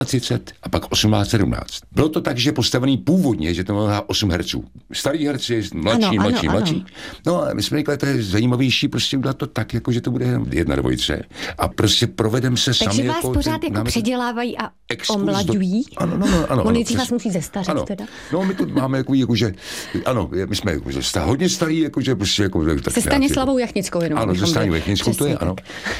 30 a pak 18-17. Bylo to tak, že postavený původně, že to má 8 herců. Starý herci, mladší. No a my jsme řekli, to je zajímavější prostě udělat to tak, jako že to bude jedna dvojice. A prostě provedem se sami. Takže vás pořád jako předělávají a omlaďují? Ano. On nejdřív vás musí zestařit teda. No, my tu máme jakože, ano, my jsme hodně starý, jakože prostě jako... Se Stanislavou Jachnickou jenom. Ano, se Stanislavou Jachnickou, to je, ano.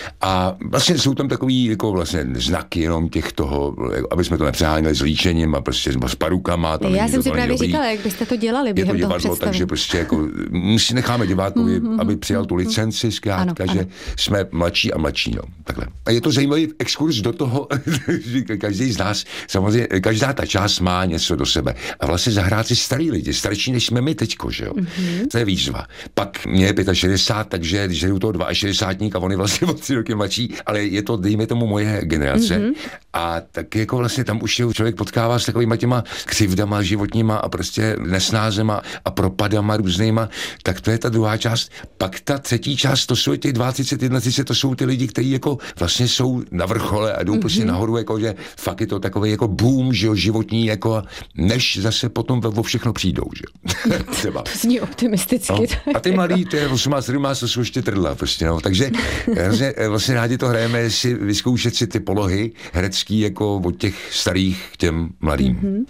A vlastně jsou tam takový jako vlastně znaky jenom těch toho, aby jsme to nepřeháněli s líčením a prostě s parukama. Já jsem si právě říkala, jak byste to dělali během toho představení. Takže prostě jako si necháme divákovi, aby přijal tu licenci, zkrátka, že jsme mladší a mladší, no, takhle. A je to zajímavý exkurs do toho, že každý z nás, samozřejmě, každá ta část má něco do sebe. A vlastně zahrát si starý lidi, starší než jsme my teďko, že jo. To je výzva. Pak mě je 65, takže když jdu toho 62 a on je vlastně o 3 roky mladší, ale je to, dejme tomu, moje generace. A tak jako vlastně tam už člověk potkává s takovýma těma křivdama životníma a prostě nesnázema a propadama různýma, tak to je ta druhá část. Pak ta třetí část, to jsou těch 20, 31, to jsou ty lidi, kteří jako vlastně jsou na vrchole a jdou prostě nahoru, jako že fakt je to takový jako boom, že jo, životní, jako než zase potom o všechno přijdou, že jo. To zní optimisticky. No. A ty malí, to je 18, 17, to jsou ještě trdla, prostě, no. Takže vlastně rádi to hrajeme, si vyzkoušet si ty polohy herecký, jako od těch starých k těm mladým.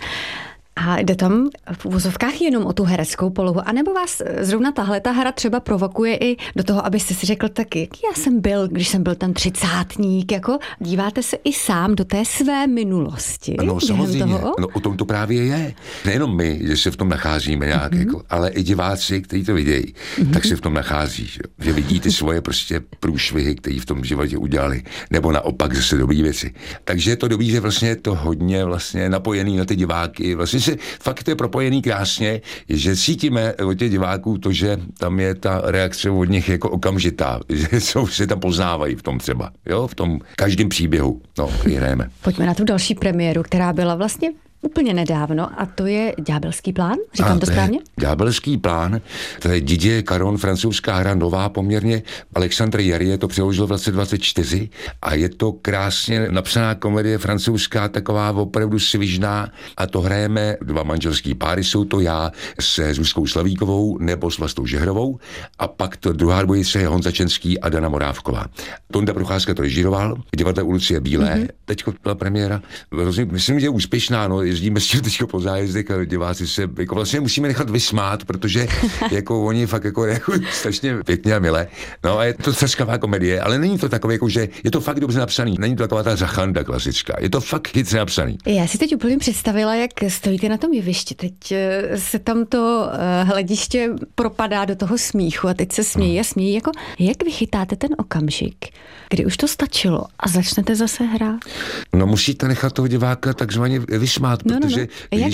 A jde tam v uvozovkách jenom o tu hereckou polohu, anebo vás zrovna tahle ta hra třeba provokuje i do toho, abyste si řekl, tak jak já jsem byl, když jsem byl ten 30, jako díváte se i sám do té své minulosti. No samozřejmě, no o tom to právě je. Nejenom my, že se v tom nacházíme nějak, jako, ale i diváci, kteří to vidějí, tak se v tom nachází, že vidí ty svoje prostě průšvihy, které v tom životě udělali, nebo naopak zase dobrý věci. Takže je to dobrý, že vlastně je to hodně vlastně napojený na ty diváky, vlastně fakt je propojený krásně, že cítíme od těch diváků to, že tam je ta reakce od nich jako okamžitá, že se tam poznávají v tom třeba, jo, v tom každém příběhu, no, který hrajeme. Pojďme na tu další premiéru, která byla vlastně úplně nedávno, a to je Ďábelský plán, říkám to správně? Ďábelský plán, to je Didier Caron, francouzská hra, nová poměrně, Alexandre Jarry to přeložil v roce 24 a je to krásně napsaná komedie francouzská, taková opravdu svižná, a to hrajeme dva manželský páry, jsou to já se Zuzkou Slavíkovou nebo s Vlastou Žehrovou, a pak to druhá dvojice je Honza Čenský a Dana Morávková. Tonda Procházka to režíroval, divadle u Lucie Bílé, teďko byla premiéra, myslím, že je úspěšná, no, jezdíme s tím teďko po zájezdech a diváci se jako vlastně musíme nechat vysmát, protože jako oni fakt jako reagují strašně pěkně a milé. No a je to třaskavá komedie, ale není to takové, jako že je to fakt dobře napsaný. Není to taková ta řachanda klasická. Je to fakt chytře napsaný. Já si teď úplně představila, jak stojíte na tom jevišti. Teď se tam to hlediště propadá do toho smíchu a teď se smějí a smějí. Jako, jak vychytáte ten okamžik, kdy už to stačilo a začnete zase hrát? No musíte nechat toho diváka takzvaně vysmát, protože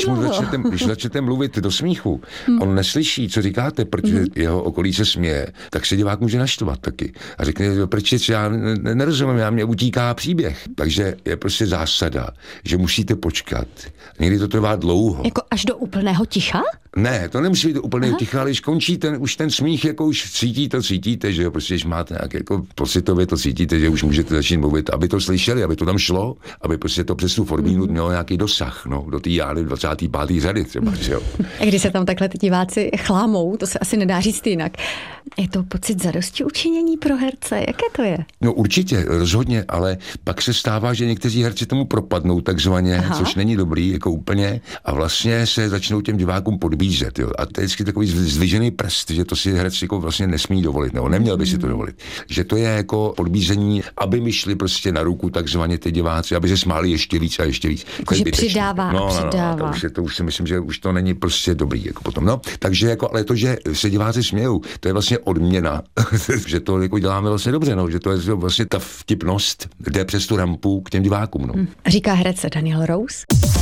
když začnete mluvit do smíchu, on neslyší, co říkáte, protože jeho okolí se směje, tak se divák může naštvat taky. A řekne, proč já nerozumím, mě utíká příběh. Takže je prostě zásada, že musíte počkat. Někdy to trvá dlouho. Jako až do úplného ticha? Ne, to nemusí být do úplného ticha, ale když končí už ten smích, jako už cítíte, že jo, prostě, když máte nějak jako pocitově to cítíte, že už můžete začít mluvit, aby to slyšeli, aby to tam šlo, aby prostě to přes tu formínu mělo nějaký dosah, no, do té 25. řady třeba, že jo. A když se tam takhle ty diváci chlámou, to se asi nedá říct jinak. Je to pocit zadosti učinění pro herce? Jaké to je? No určitě, rozhodně, ale pak se stává, že někteří herci tomu propadnou takzvaně, což není dobrý, jako úplně, a vlastně se začnou těm divákům podbízet, jo. A to je vždycky takový zdvižený prst, že to si herci jako vlastně nesmí dovolit, nebo neměl by si to dovolit. Že to je jako podbízení, aby mi šli prostě na ruku takzvaně ty diváci, aby se smáli ještě víc a ještě víc. Že přidává. To už si myslím, že už to není prostě dobrý, jako potom. No, takže jako, ale to, že se diváci smějou, to je vlastně odměna, že to jako děláme vlastně dobře, no, že to je vlastně ta vtipnost, jde přes tu rampu k těm divákům, no. Říká herec Daniel Rous.